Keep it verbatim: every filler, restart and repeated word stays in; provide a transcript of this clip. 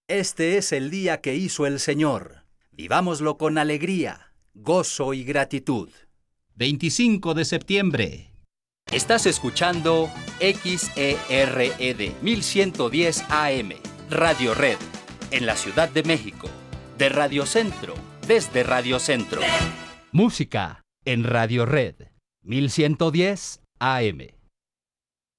Este es el día que hizo el Señor. Vivámoslo con alegría, gozo y gratitud. veinticinco de septiembre. Estás escuchando X E R E D mil ciento diez A M, Radio Red, en la Ciudad de México. De Radio Centro, desde Radio Centro. Música en Radio Red, mil ciento diez A M.